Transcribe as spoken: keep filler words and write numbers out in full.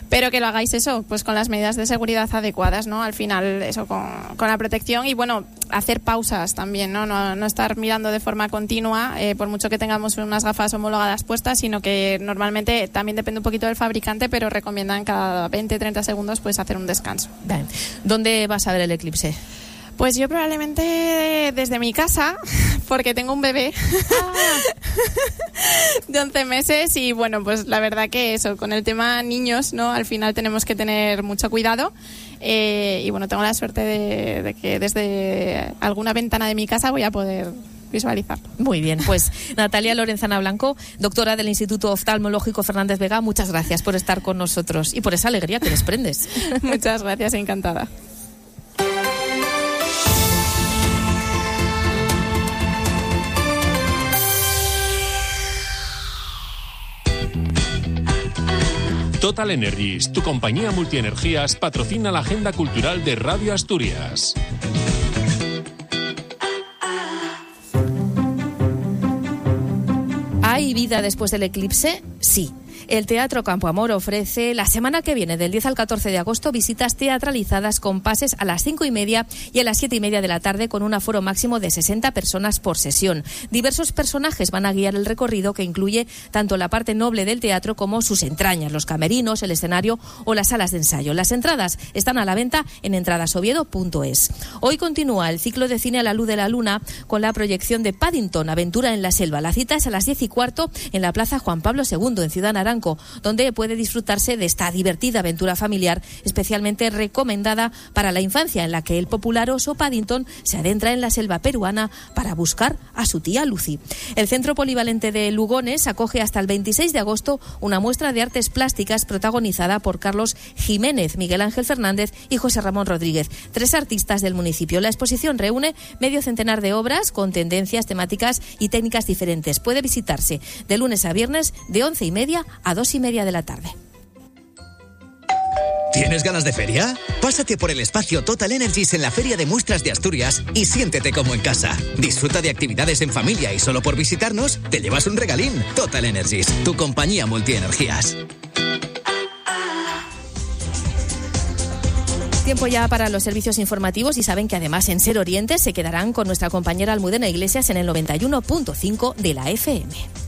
pero que lo hagáis eso, pues con las medidas de seguridad adecuadas, ¿no? Al final, eso con, con la protección y, bueno, hacer pausas también, ¿no? No, no estar mirando de forma continua, eh, por mucho que tengamos unas gafas homologadas puestas, sino que normalmente también depende un poquito del fabricante, pero recomiendan cada veinte a treinta segundos pues hacer un descanso. Bien. ¿Dónde vas a ver el eclipse? Pues yo probablemente desde mi casa, porque tengo un bebé ah. de once meses y bueno, pues la verdad que eso, con el tema niños, ¿no? Al final tenemos que tener mucho cuidado eh, y bueno, tengo la suerte de, de que desde alguna ventana de mi casa voy a poder visualizarlo. Muy bien, pues Natalia Lorenzana Blanco, doctora del Instituto Oftalmológico Fernández Vega, muchas gracias por estar con nosotros y por esa alegría que desprendes. Muchas gracias, encantada. Total Energies, tu compañía multienergías, patrocina la agenda cultural de Radio Asturias. ¿Hay vida después del eclipse? Sí. El Teatro Campo Amor ofrece la semana que viene, del diez al catorce de agosto, visitas teatralizadas con pases a las cinco y media y a las siete y media de la tarde con un aforo máximo de sesenta personas por sesión. Diversos personajes van a guiar el recorrido que incluye tanto la parte noble del teatro como sus entrañas, los camerinos, el escenario o las salas de ensayo. Las entradas están a la venta en entradasoviedo punto es. Hoy continúa el ciclo de cine a la luz de la luna con la proyección de Paddington, Aventura en la selva. La cita es a las diez y cuarto en la Plaza Juan Pablo segundo, en Ciudad Naranco, donde puede disfrutarse de esta divertida aventura familiar especialmente recomendada para la infancia, en la que el popular oso Paddington se adentra en la selva peruana para buscar a su tía Lucy. El Centro Polivalente de Lugones acoge hasta el veintiséis de agosto una muestra de artes plásticas protagonizada por Carlos Jiménez, Miguel Ángel Fernández y José Ramón Rodríguez, tres artistas del municipio. La exposición reúne medio centenar de obras con tendencias, temáticas y técnicas diferentes. Puede visitarse de lunes a viernes de once y media a dos y media de la tarde. ¿Tienes ganas de feria? Pásate por el espacio Total Energies en la Feria de Muestras de Asturias y siéntete como en casa. Disfruta de actividades en familia y solo por visitarnos te llevas un regalín. Total Energies, tu compañía multienergías. Tiempo ya para los servicios informativos y saben que además en Ser Oriente se quedarán con nuestra compañera Almudena Iglesias en el noventa y uno punto cinco de la F M.